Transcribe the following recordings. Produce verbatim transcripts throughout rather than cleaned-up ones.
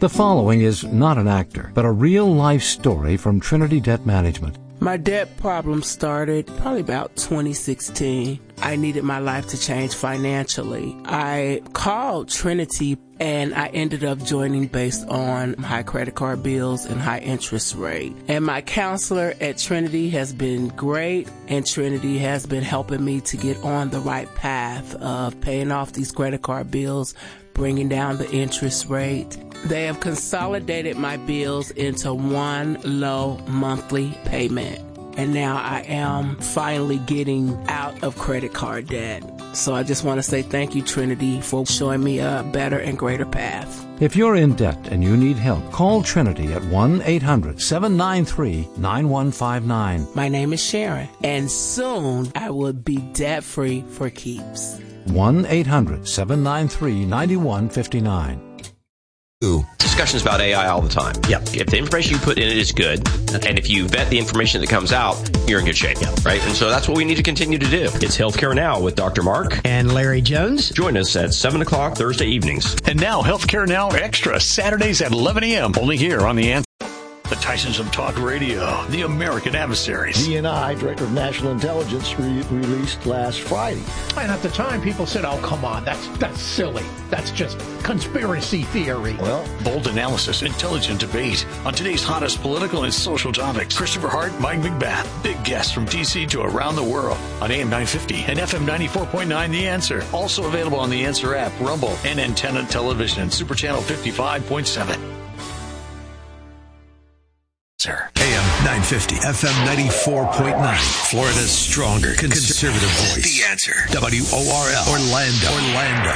The following is not an actor, but a real-life story from Trinity Debt Management. My debt problem started probably about twenty sixteen. I needed my life to change financially. I called Trinity and I ended up joining based on high credit card bills and high interest rate. And my counselor at Trinity has been great, and Trinity has been helping me to get on the right path of paying off these credit card bills, bringing down the interest rate. They have consolidated my bills into one low monthly payment. And now I am finally getting out of credit card debt. So I just want to say thank you, Trinity, for showing me a better and greater path. If you're in debt and you need help, call Trinity at one eight hundred seven nine three nine one five nine. My name is Sharon, and soon I will be debt-free for keeps. one eight hundred seven nine three nine one five nine. Discussions about A I all the time. Yep. If the information you put in it is good, okay, and if you vet the information that comes out, you're in good shape. Yep. Right? And so that's what we need to continue to do. It's Healthcare Now with Doctor Mark and Larry Jones. Join us at seven o'clock Thursday evenings. And now Healthcare Now Extra, Saturdays at eleven a.m. only here on The Answer. The Tysons of Talk Radio, the American Adversaries. D N I, Director of National Intelligence, re- released last Friday. And at the time, people said, oh, come on, that's that's silly. That's just conspiracy theory. Well, bold analysis, intelligent debate on today's hottest political and social topics. Christopher Hart, Mike McBath, big guests from D C to around the world on A M nine fifty and F M ninety-four point nine The Answer. Also available on The Answer app, Rumble, and Antenna Television and Super Channel fifty-five point seven. A M nine fifty, F M ninety-four point nine, Florida's stronger conservative voice. The Answer. W O R L. Orlando. Orlando.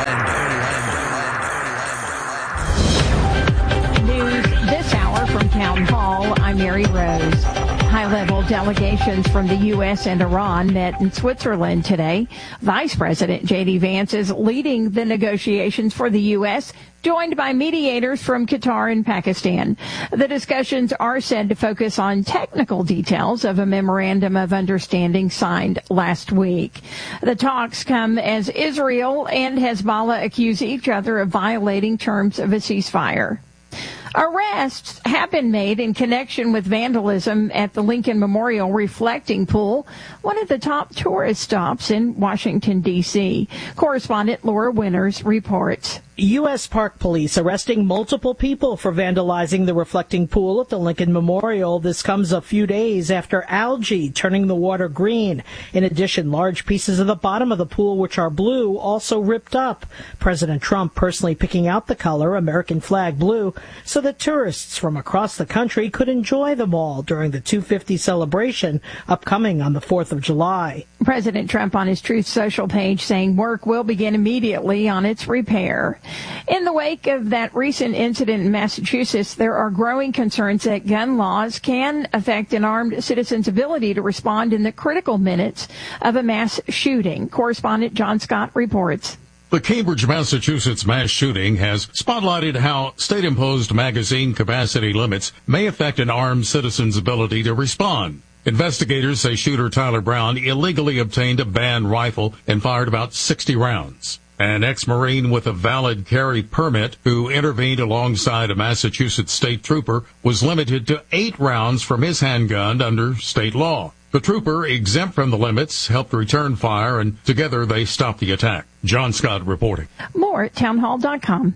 Orlando. Orlando. News this hour from Town Hall. I'm Mary Rose. High-level delegations from the U S and Iran met in Switzerland today. Vice President J D Vance is leading the negotiations for the U S, joined by mediators from Qatar and Pakistan. The discussions are said to focus on technical details of a memorandum of understanding signed last week. The talks come as Israel and Hezbollah accuse each other of violating terms of a ceasefire. Arrests have been made in connection with vandalism at the Lincoln Memorial Reflecting Pool, one of the top tourist stops in Washington, D C. Correspondent Laura Winters reports. U S. Park Police arresting multiple people for vandalizing the reflecting pool at the Lincoln Memorial. This comes a few days after algae turning the water green. In addition, large pieces of the bottom of the pool, which are blue, also ripped up. President Trump personally picking out the color, American flag blue, so that tourists from across the country could enjoy them all during the two fifty celebration upcoming on the fourth of July. President Trump on his Truth Social page saying work will begin immediately on its repair. In the wake of that recent incident in Massachusetts, there are growing concerns that gun laws can affect an armed citizen's ability to respond in the critical minutes of a mass shooting. Correspondent John Scott reports. The Cambridge, Massachusetts mass shooting has spotlighted how state-imposed magazine capacity limits may affect an armed citizen's ability to respond. Investigators say shooter Tyler Brown illegally obtained a banned rifle and fired about sixty rounds. An ex-Marine with a valid carry permit who intervened alongside a Massachusetts state trooper was limited to eight rounds from his handgun under state law. The trooper, exempt from the limits, helped return fire, and together they stopped the attack. John Scott reporting. More at townhall dot com.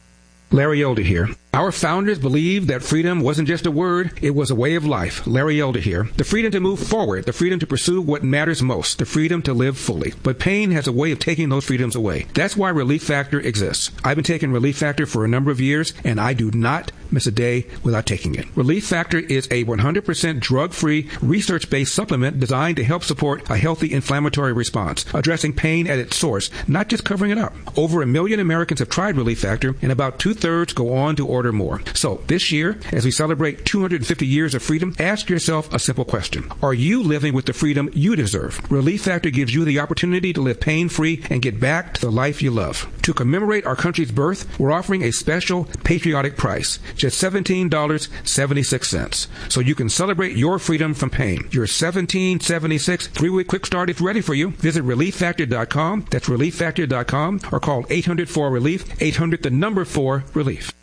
Larry Elder here. Our founders believed that freedom wasn't just a word, it was a way of life. Larry Elder here. The freedom to move forward, the freedom to pursue what matters most, the freedom to live fully. But pain has a way of taking those freedoms away. That's why Relief Factor exists. I've been taking Relief Factor for a number of years, and I do not miss a day without taking it. Relief Factor is a one hundred percent drug-free, research-based supplement designed to help support a healthy inflammatory response, addressing pain at its source, not just covering it up. Over a million Americans have tried Relief Factor, and about two-thirds go on to order more. So this year, as we celebrate two hundred fifty years of freedom, ask yourself a simple question. Are you living with the freedom you deserve? Relief Factor gives you the opportunity to live pain-free and get back to the life you love. To commemorate our country's birth, we're offering a special patriotic price, just seventeen dollars and seventy-six cents. So you can celebrate your freedom from pain. Your seventeen dollars and seventy-six cents three-week quick start is ready for you. Visit relief factor dot com. That's relief factor dot com or call eight hundred four relief, eight hundred the number four relief. You've probably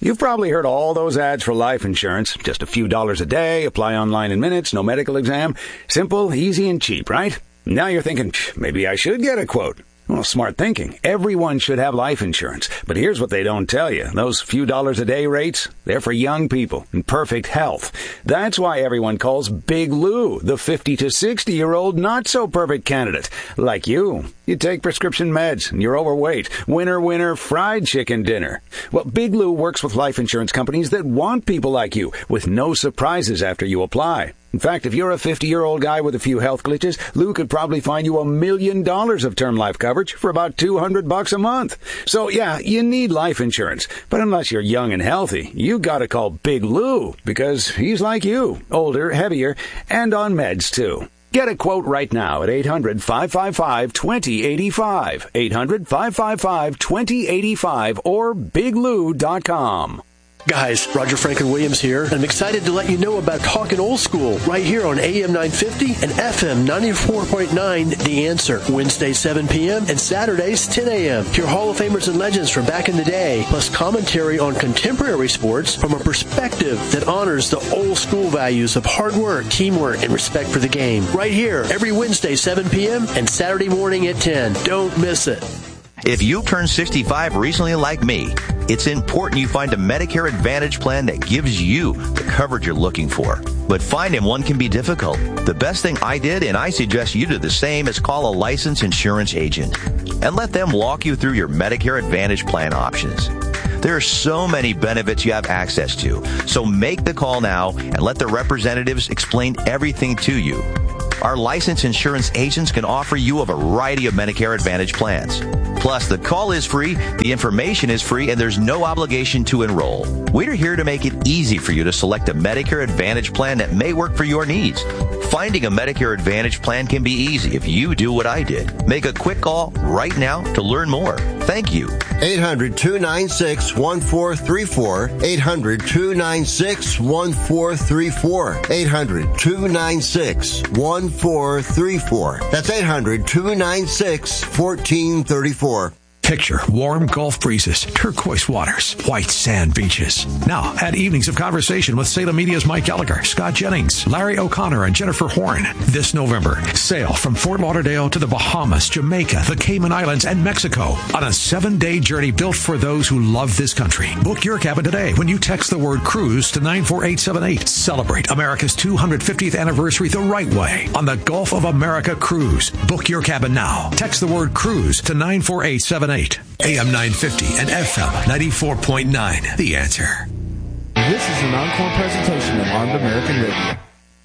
probably heard all those ads for life insurance. Just a few dollars a day, apply online in minutes, no medical exam. Simple, easy, and cheap, right? Now you're thinking, maybe I should get a quote. Well, smart thinking. Everyone should have life insurance. But here's what they don't tell you. Those few dollars a day rates, they're for young people in perfect health. That's why everyone calls Big Lou the fifty to sixty-year-old not-so-perfect candidate. Like you. You take prescription meds, and you're overweight. Winner, winner, fried chicken dinner. Well, Big Lou works with life insurance companies that want people like you, with no surprises after you apply. In fact, if you're a fifty-year-old guy with a few health glitches, Lou could probably find you a million dollars of term life coverage for about two hundred bucks a month. So, yeah, you need life insurance. But unless you're young and healthy, you gotta call Big Lou, because he's like you, older, heavier, and on meds, too. Get a quote right now at eight hundred, five five five, two zero eight five, eight hundred, five five five, two zero eight five, or big lou dot com. Guys, Roger Franklin Williams here, and I'm excited to let you know about Talkin' Old School right here on A M nine fifty and F M ninety-four point nine The Answer. Wednesdays seven p.m. and Saturdays ten a.m. Hear Hall of Famers and legends from back in the day, plus commentary on contemporary sports from a perspective that honors the old school values of hard work, teamwork, and respect for the game. Right here, every Wednesday seven p.m. and Saturday morning at ten. Don't miss it. If you've turned sixty-five recently like me, it's important you find a Medicare Advantage plan that gives you the coverage you're looking for. But finding one can be difficult. The best thing I did, and I suggest you do the same, is call a licensed insurance agent and let them walk you through your Medicare Advantage plan options. There are so many benefits you have access to, so make the call now and let the representatives explain everything to you. Our licensed insurance agents can offer you a variety of Medicare Advantage plans. Plus, the call is free, the information is free, and there's no obligation to enroll. We're here to make it easy for you to select a Medicare Advantage plan that may work for your needs. Finding a Medicare Advantage plan can be easy if you do what I did. Make a quick call right now to learn more. Thank you. eight hundred, two nine six, one four three four. eight hundred, two nine six, one four three four. eight hundred, two nine six, one four three four. That's eight hundred, two nine six, one four three four. Picture warm Gulf breezes, turquoise waters, white sand beaches. Now, add evenings of conversation with Salem Media's Mike Gallagher, Scott Jennings, Larry O'Connor, and Jennifer Horn. This November, sail from Fort Lauderdale to the Bahamas, Jamaica, the Cayman Islands, and Mexico on a seven-day journey built for those who love this country. Book your cabin today when you text the word cruise to nine four eight seven eight. Celebrate America's two hundred fiftieth anniversary the right way on the Gulf of America Cruise. Book your cabin now. Text the word cruise to nine four eight seven eight. A M nine fifty and F M ninety-four point nine. The Answer. This is an encore presentation of Armed American Radio.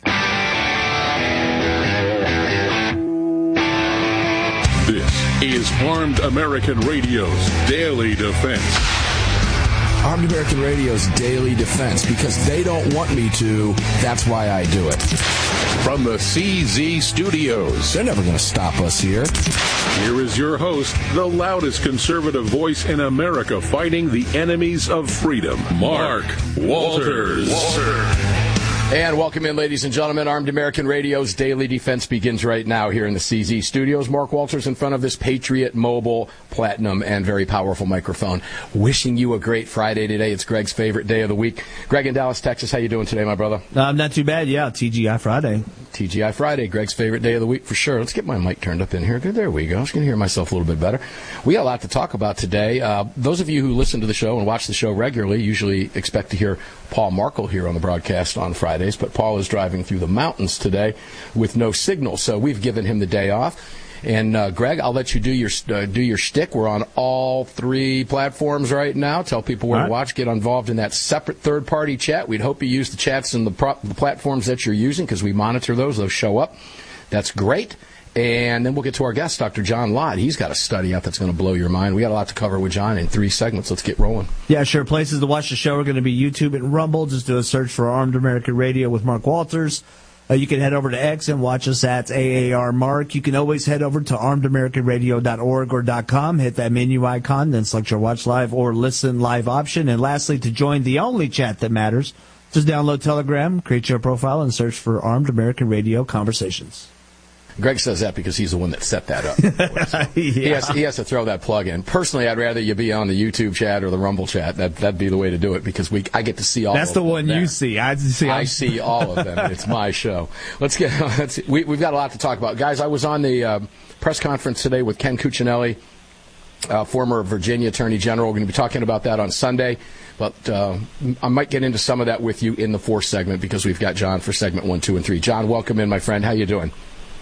This is Armed American Radio's Daily Defense. Armed American Radio's Daily Defense, because they don't want me to, that's why I do it. From the C Z Studios. They're never going to stop us here. Here is your host, the loudest conservative voice in America fighting the enemies of freedom, Mark Walters. Walter. And welcome in, ladies and gentlemen. Armed American Radio's Daily Defense begins right now here in the C Z Studios. Mark Walters in front of this Patriot Mobile Platinum and very powerful microphone. Wishing you a great Friday today. It's Greg's favorite day of the week. Greg in Dallas, Texas, how you doing today, my brother? Um, not too bad, yeah. T G I Friday. T G I Friday, Greg's favorite day of the week for sure. Let's get my mic turned up in here. Good, there we go. I was going to hear myself a little bit better. We got a lot to talk about today. Uh, those of you who listen to the show and watch the show regularly usually expect to hear Paul Markle here on the broadcast on Fridays, but Paul is driving through the mountains today with no signal, so we've given him the day off. And uh, Greg, I'll let you do your uh, do your shtick. We're on all three platforms right now. Tell people where all right. to watch. Get involved in that separate third-party chat. We'd hope you use the chats and the, pro- the platforms that you're using, because we monitor those. Those show up. That's great. And then we'll get to our guest, Doctor John Lott. He's got a study out that's going to blow your mind. We got a lot to cover with John in three segments. Let's get rolling. Yeah, sure. Places to watch the show are going to be YouTube and Rumble. Just do a search for Armed American Radio with Mark Walters. Uh, you can head over to X and watch us at A A R Mark. You can always head over to armed american radio dot org or .com. Hit that menu icon, then select your watch live or listen live option. And lastly, to join the only chat that matters, just download Telegram, create your profile, and search for Armed American Radio Conversations. Greg says that because he's the one that set that up. So yeah. he, has, he has to throw that plug in. Personally, I'd rather you be on the YouTube chat or the Rumble chat. That, that'd be the way to do it because we I get to see all That's of the them one there. you see. I see, I see all of them. It's my show. Let's get. Let's, we, we've got a lot to talk about. Guys, I was on the uh, press conference today with Ken Cuccinelli, uh, former Virginia Attorney General. We're going to be talking about that on Sunday. But uh, I might get into some of that with you in the fourth segment because we've got John for segment one, two, and three. John, welcome in, my friend. How you doing?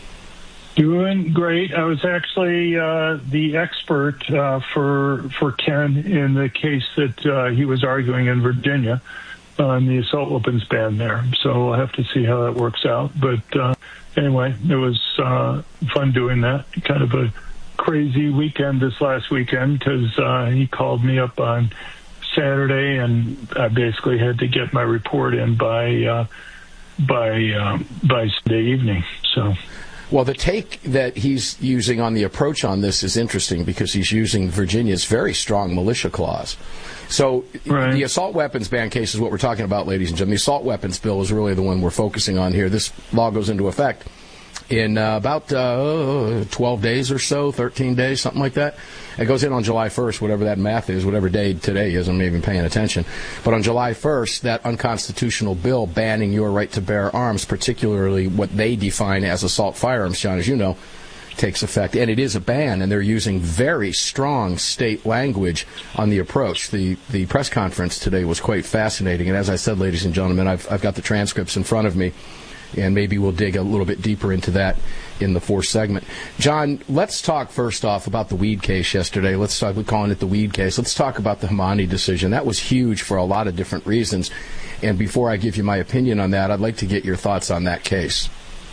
Doing great. I was actually uh, the expert uh, for for Ken in the case that uh, he was arguing in Virginia on the assault weapons ban there. So we'll have to see how that works out. But uh, anyway, it was uh, fun doing that. Kind of a crazy weekend this last weekend because uh, he called me up on Saturday, and I basically had to get my report in by uh, by uh, by Sunday evening. So. Well, the take that he's using on the approach on this is interesting because he's using Virginia's very strong militia clause. So right. The assault weapons ban case is what we're talking about, ladies and gentlemen. The assault weapons bill is really the one we're focusing on here. This law goes into effect in uh, about uh, twelve days or so, thirteen days, something like that. It goes in on July first, whatever that math is, whatever day today is. I'm not even paying attention. But on July first, that unconstitutional bill banning your right to bear arms, particularly what they define as assault firearms, John, as you know, takes effect. And it is a ban, and they're using very strong state language on the approach. The the press conference today was quite fascinating. And as I said, ladies and gentlemen, I've, I've got the transcripts in front of me. And maybe we'll dig a little bit deeper into that in the fourth segment. John, let's talk first off about the Weed case yesterday. Let's talk, we're calling it the Weed case. Let's talk about the Hamani decision. That was huge for a lot of different reasons. And before I give you my opinion on that, I'd like to get your thoughts on that case.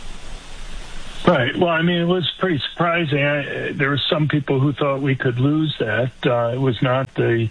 Right. Well, I mean, it was pretty surprising. I, there were some people who thought we could lose that. Uh, it was not the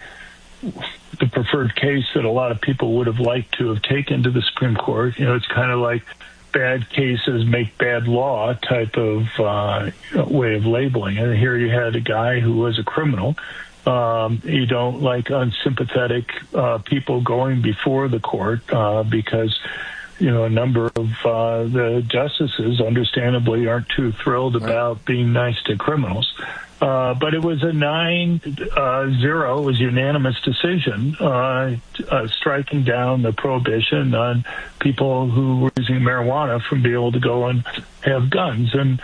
the preferred case that a lot of people would have liked to have taken to the Supreme Court. You know, it's kind of like bad cases make bad law type of uh, way of labeling. And here you had a guy who was a criminal. Um, you don't like unsympathetic uh, people going before the court uh, because, you know, a number of uh, the justices understandably aren't too thrilled about being nice to criminals. Uh, but it was a nine uh, zero, it was a unanimous decision, uh, uh, striking down the prohibition on people who were using marijuana from being able to go and have guns. And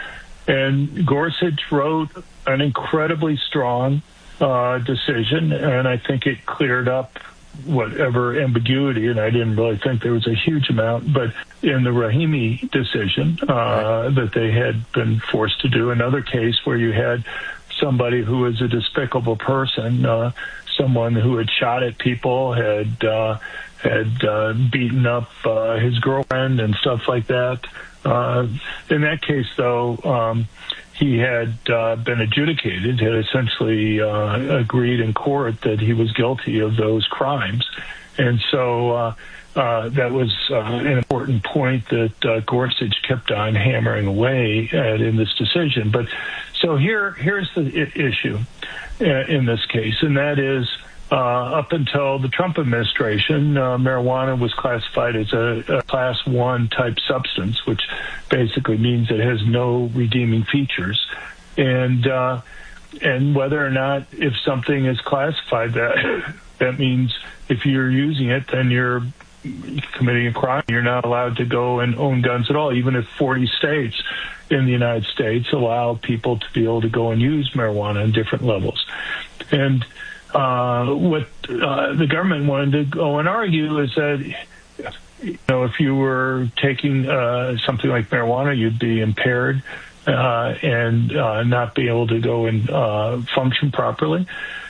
and Gorsuch wrote an incredibly strong uh, decision, and I think it cleared up whatever ambiguity, and I didn't really think there was a huge amount, but in the Rahimi decision uh, right. that they had been forced to do, another case where you had somebody who was a despicable person, uh, someone who had shot at people, had uh, had uh, beaten up uh, his girlfriend and stuff like that. Uh, in that case, though, um, he had uh, been adjudicated, had essentially uh, agreed in court that he was guilty of those crimes. And so uh, uh, that was uh, an important point that uh, Gorsuch kept on hammering away at in this decision. But so here, here's the I- issue uh, in this case, and that is uh, up until the Trump administration, uh, marijuana was classified as a, a class one type substance, which basically means it has no redeeming features. And uh, and whether or not if something is classified that, that means if you're using it, then you're committing a crime. You're not allowed to go and own guns at all, even if forty states in the United States allow people to be able to go and use marijuana on different levels. And uh, what uh, the government wanted to go and argue is that, you know, if you were taking uh, something like marijuana, you'd be impaired uh, and uh, not be able to go and uh, function properly.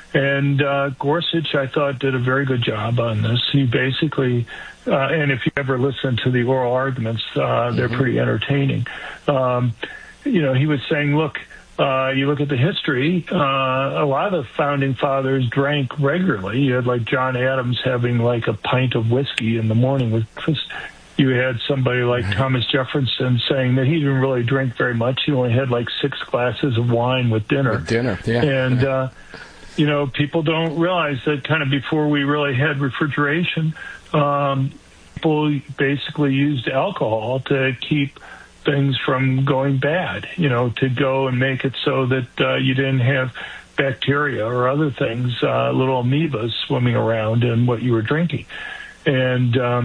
And uh, Gorsuch, I thought, did a very good job on this. He basically, uh, and if you ever listen to the oral arguments, uh, they're mm-hmm. pretty entertaining. Um, you know, he was saying, look, uh, you look at the history, uh, a lot of the founding fathers drank regularly. You had like John Adams having like a pint of whiskey in the morning with You had somebody like mm-hmm. Thomas Jefferson saying that he didn't really drink very much. He only had like six glasses of wine with dinner. With dinner, yeah. And, uh, you know, people don't realize that kind of before we really had refrigeration, um, people basically used alcohol to keep things from going bad, you know, to go and make it so that uh, you didn't have bacteria or other things, uh, little amoebas swimming around in what you were drinking. And um,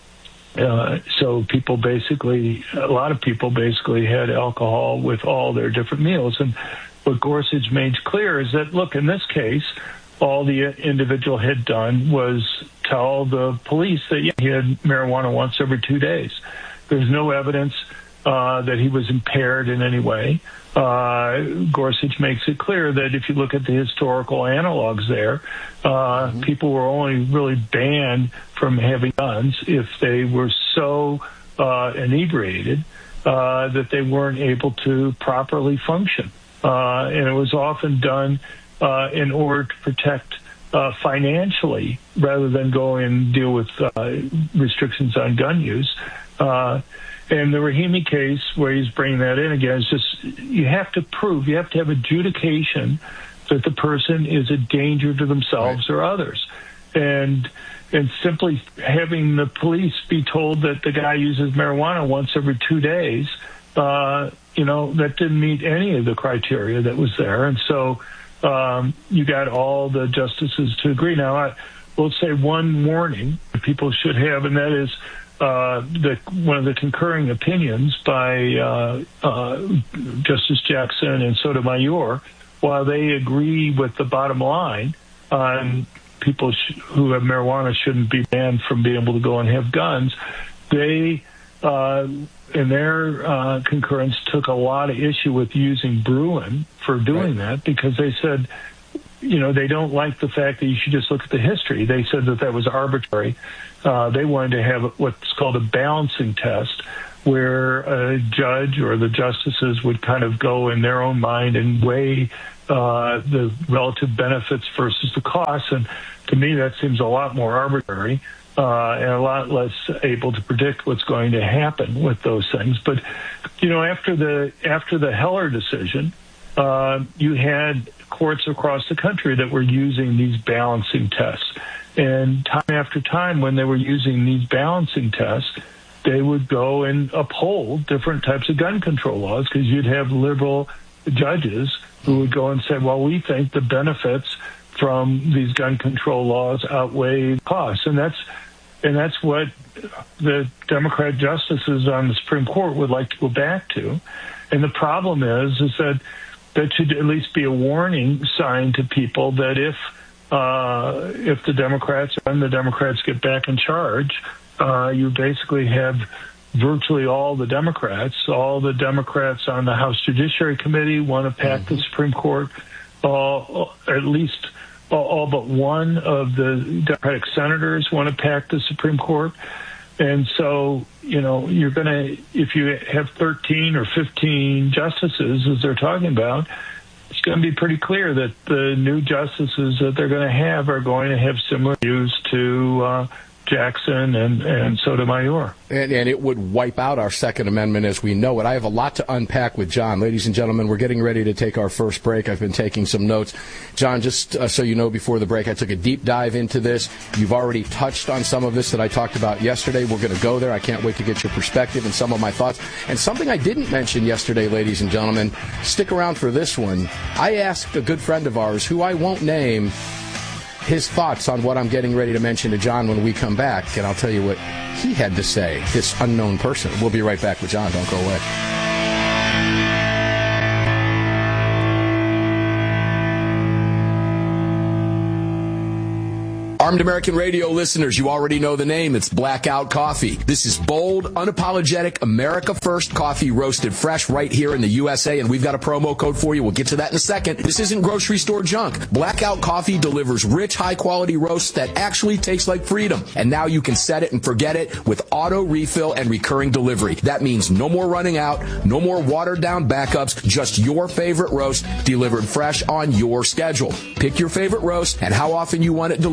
uh, so people basically, a lot of people basically had alcohol with all their different meals. And what Gorsuch made clear is that, look, in this case, all the individual had done was tell the police that yeah, he had marijuana once every two days. There's no evidence uh, that he was impaired in any way. Uh, Gorsuch makes it clear that if you look at the historical analogs there, uh, mm-hmm. people were only really banned from having guns if they were so uh, inebriated uh, that they weren't able to properly function. Uh, and it was often done uh, in order to protect uh, financially rather than go and deal with uh, restrictions on gun use. Uh, and the Rahimi case, where he's bringing that in again, is just you have to prove, you have to have adjudication that the person is a danger to themselves right. or others. And and simply having the police be told that the guy uses marijuana once every two days, uh, you know, that didn't meet any of the criteria that was there. And so um, you got all the justices to agree. Now, I will say one warning people should have, and that is uh, the, one of the concurring opinions by uh, uh, Justice Jackson and Sotomayor, while they agree with the bottom line on people sh- who have marijuana shouldn't be banned from being able to go and have guns, they uh, in their uh, concurrence took a lot of issue with using Bruin for doing right. that, because they said, you know, they don't like the fact that you should just look at the history. They said that that was arbitrary. Uh, they wanted to have what's called a balancing test, where a judge or the justices would kind of go in their own mind and weigh uh, the relative benefits versus the costs. And to me, that seems a lot more arbitrary. Uh, and a lot less able to predict what's going to happen with those things. But, you know, after the after the Heller decision, uh, you had courts across the country that were using these balancing tests. And time after time, when they were using these balancing tests, they would go and uphold different types of gun control laws, because you'd have liberal judges who would go and say, well, we think the benefits from these gun control laws outweigh the costs. And that's And that's what the Democrat justices on the Supreme Court would like to go back to. And the problem is, is that that should at least be a warning sign to people that if uh, if the Democrats, when the Democrats get back in charge, uh, you basically have virtually all the Democrats, all the Democrats on the House Judiciary Committee want to pack mm-hmm. the Supreme Court, uh, at least all but one of the Democratic senators want to pack the Supreme Court. And so, you know, you're going to, if you have thirteen or fifteen justices, as they're talking about, it's going to be pretty clear that the new justices that they're going to have are going to have similar views to uh, Jackson and, and Sotomayor. And, and it would wipe out our Second Amendment as we know it. I have a lot to unpack with John. Ladies and gentlemen, we're getting ready to take our first break. I've been taking some notes. John, just uh, so you know, before the break, I took a deep dive into this. You've already touched on some of this that I talked about yesterday. We're going to go there. I can't wait to get your perspective and some of my thoughts. And something I didn't mention yesterday, ladies and gentlemen, stick around for this one. I asked a good friend of ours, who I won't name, his thoughts on what I'm getting ready to mention to John when we come back, and I'll tell you what he had to say, this unknown person. We'll be right back with John. Don't go away. Armed American Radio listeners, you already know the name. It's Blackout Coffee. This is bold, unapologetic, America First coffee roasted fresh right here in the U S A, and we've got a promo code for you. We'll get to that in a second. This isn't grocery store junk. Blackout Coffee delivers rich, high-quality roasts that actually taste like freedom. And now you can set it and forget it with auto refill and recurring delivery. That means no more running out, no more watered-down backups, just your favorite roast delivered fresh on your schedule. Pick your favorite roast and how often you want it delivered.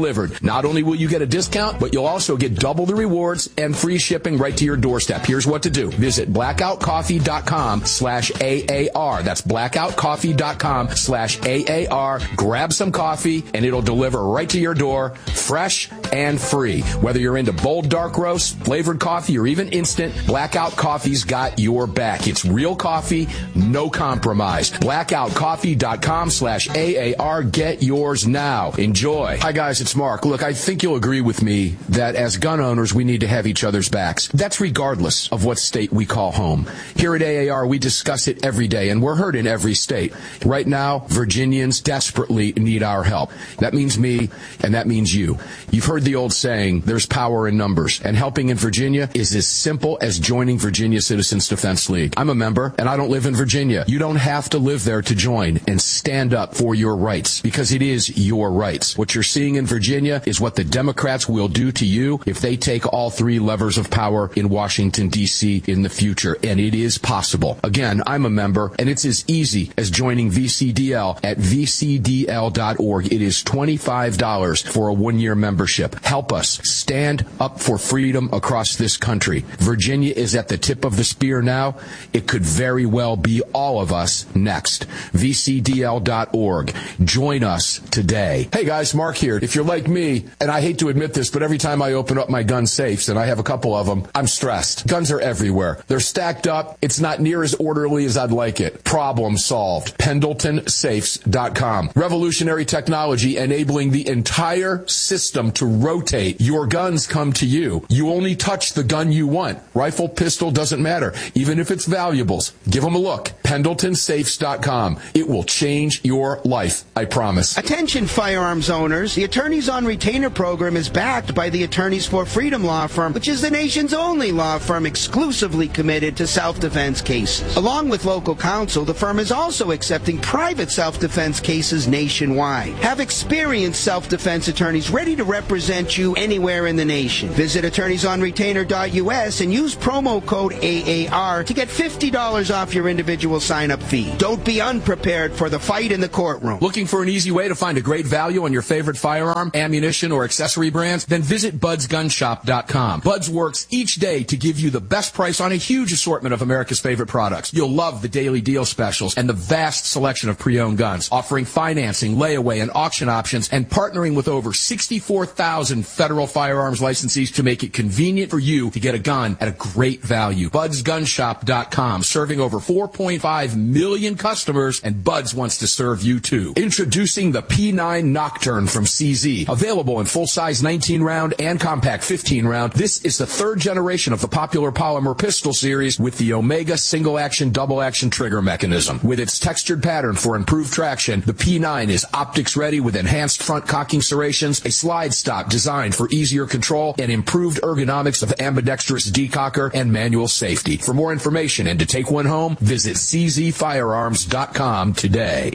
Not only will you get a discount, but you'll also get double the rewards and free shipping right to your doorstep. Here's what to do. Visit blackoutcoffee.com slash AAR. That's blackoutcoffee.com slash AAR. Grab some coffee, and it'll deliver right to your door, fresh and free. Whether you're into bold dark roast, flavored coffee, or even instant, Blackout Coffee's got your back. It's real coffee, no compromise. blackoutcoffee.com slash AAR. Get yours now. Enjoy. Hi, guys. It's Mark. Look, I think you'll agree with me that as gun owners, we need to have each other's backs. That's regardless of what state we call home. Here at A A R, we discuss it every day, and we're heard in every state. Right now, Virginians desperately need our help. That means me, and that means you. You've heard the old saying, there's power in numbers, and helping in Virginia is as simple as joining Virginia Citizens Defense League. I'm a member, and I don't live in Virginia. You don't have to live there to join and stand up for your rights, because it is your rights. What you're seeing in Virginia is what the Democrats will do to you if they take all three levers of power in Washington, D C in the future, and it is possible. Again, I'm a member, and it's as easy as joining V C D L at V C D L dot org. It is twenty-five dollars for a one-year membership. Help us stand up for freedom across this country. Virginia is at the tip of the spear now. It could very well be all of us next. V C D L dot org. Join us today. Hey guys, Mark here. If you're like me, and I hate to admit this, but every time I open up my gun safes, and I have a couple of them, I'm stressed. Guns are everywhere. They're stacked up. It's not near as orderly as I'd like it. Problem solved. Pendleton Safes dot com. Revolutionary technology enabling the entire system to rotate. Your guns come to you. You only touch the gun you want. Rifle, pistol, doesn't matter. Even if it's valuables. Give them a look. Pendleton Safes dot com. It will change your life. I promise. Attention firearms owners. The Attorneys on Retainer program is backed by the Attorneys for Freedom law firm, which is the nation's only law firm exclusively committed to self-defense cases. Along with local counsel, the firm is also accepting private self-defense cases nationwide. Have experienced self-defense attorneys ready to represent you anywhere in the nation. Visit attorneys on retainer dot U S and use promo code A A R to get fifty dollars off your individual sign-up fee. Don't be unprepared for the fight in the courtroom. Looking for an easy way to find a great value on your favorite firearm, ammunition, or accessory brands? Then visit buds gun shop dot com. Buds works each day to give you the best price on a huge assortment of America's favorite products. You'll love the daily deal specials and the vast selection of pre-owned guns, offering financing, layaway, and auction options, and partnering with over sixty-four thousand federal firearms licensees to make it convenient for you to get a gun at a great value. buds gun shop dot com, serving over four point five million customers, and Buds wants to serve you too. Introducing the P nine Nocturne from C Z. Available in full-size nineteen round and compact fifteen round, this is the third generation of the popular polymer pistol series with the Omega single-action, double-action trigger mechanism. With its textured pattern for improved traction, the P nine is optics-ready with enhanced front cocking serrations, a slide stop designed for easier control, and improved ergonomics of ambidextrous decocker and manual safety. For more information and to take one home, visit C Z firearms dot com today.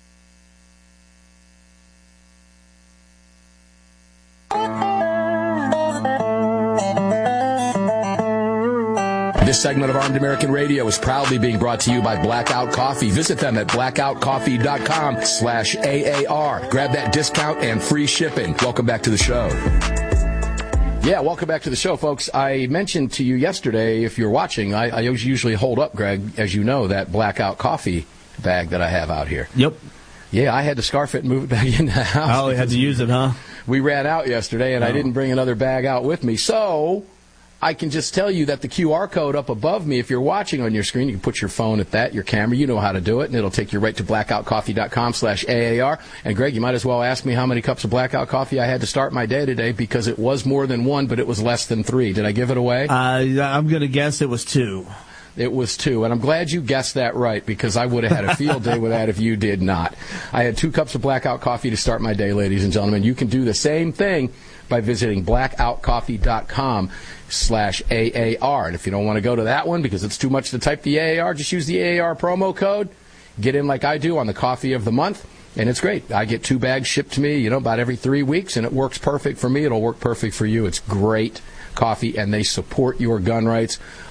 This segment of Armed American Radio is proudly being brought to you by Blackout Coffee. Visit them at blackout coffee dot com slash A A R. Grab that discount and free shipping. Welcome back to the show. Yeah, welcome back to the show, folks. I mentioned to you yesterday, if you're watching, I, I usually hold up, Greg, as you know, that Blackout Coffee bag that I have out here. Yep. Yeah, I had to scarf it and move it back in the house. Oh, you had to use it, huh? We ran out yesterday, and no. I didn't bring another bag out with me. So I can just tell you that the Q R code up above me, if you're watching on your screen, you can put your phone at that, your camera, you know how to do it, and it'll take you right to blackout coffee dot com slash A A R. And, Greg, you might as well ask me how many cups of Blackout Coffee I had to start my day today, because it was more than one, but it was less than three. Did I give it away? Uh, I'm going to guess it was two. It was two, and I'm glad you guessed that right, because I would have had a field day with that if you did not. I had two cups of Blackout Coffee to start my day, ladies and gentlemen. You can do the same thing by visiting blackout coffee dot com slash A A R. And if you don't want to go to that one because it's too much to type the A A R, just use the A A R promo code. Get in like I do on the Coffee of the Month, and it's great. I get two bags shipped to me, you know, about every three weeks, and it works perfect for me. It'll work perfect for you. It's great coffee, and they support your gun rights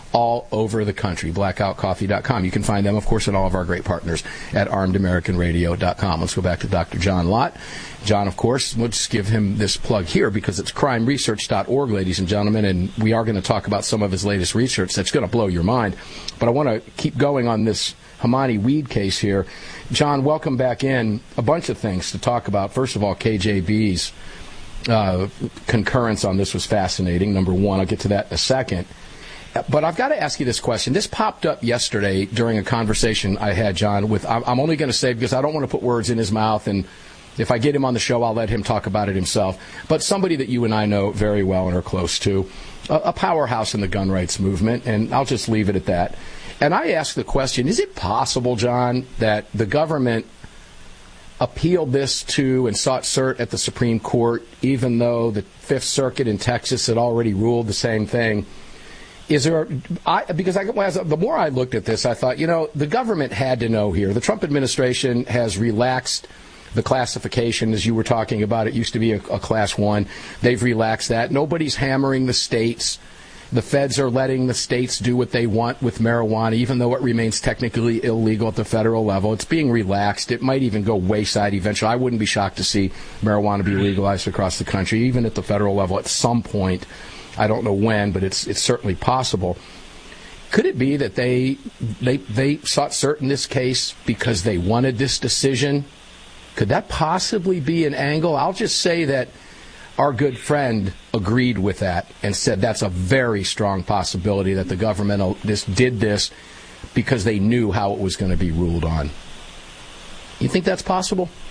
all over the country, blackout coffee dot com. You can find them, of course, and all of our great partners at armed american radio dot com. Let's go back to Doctor John Lott. John, of course, we'll just give him this plug here because it's crime research dot org, ladies and gentlemen, and we are going to talk about some of his latest research that's going to blow your mind. But I want to keep going on this Hamani weed case here. John, welcome back in. A bunch of things to talk about. First of all, K J B's uh, concurrence on this was fascinating, number one. I'll get to that in a second. But I've got to ask you this question. This popped up yesterday during a conversation I had, John, with, I'm only going to say, because I don't want to put words in his mouth, and if I get him on the show, I'll let him talk about it himself. But somebody that you and I know very well and are close to, a, a powerhouse in the gun rights movement, and I'll just leave it at that. And I asked the question, is it possible, John, that the government appealed this to and sought cert at the Supreme Court, even though the Fifth Circuit in Texas had already ruled the same thing? Is there, I, because I, the more I looked at this, I thought, you know, the government had to know here. The Trump administration has relaxed the classification, as you were talking about. It used to be a, a class one. They've relaxed that. Nobody's hammering the states. The feds are letting the states do what they want with marijuana, even though it remains technically illegal at the federal level. It's being relaxed. It might even go wayside eventually. I wouldn't be shocked to see marijuana be legalized across the country, even at the federal level at some point. I don't know when, but it's it's certainly possible. Could it be that they they they sought cert in this case because they wanted this decision? Could that possibly be an angle? I'll just say that our good friend agreed with that and said that's a very strong possibility that the government this did this because they knew how it was going to be ruled on. You think that's possible? Uh,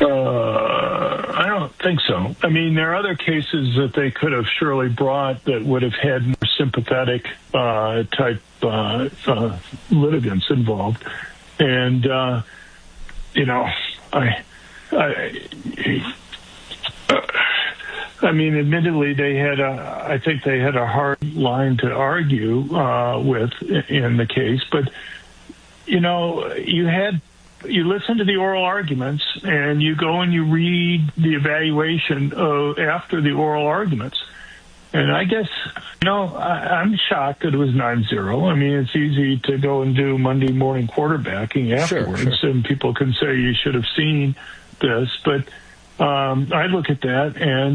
I don't think so. I mean, there are other cases that they could have surely brought that would have had more sympathetic uh, type uh, uh, litigants involved. And, uh, you know, I, I, I mean, admittedly, they had a, I think they had a hard line to argue uh, with in the case. But, you know, you had You listen to the oral arguments, and you go and you read the evaluation uh, after the oral arguments. And I guess, you know, I, I'm shocked that it was nine zero. I mean, it's easy to go and do Monday morning quarterbacking afterwards, sure, sure. and people can say you should have seen this. But um, I look at that, and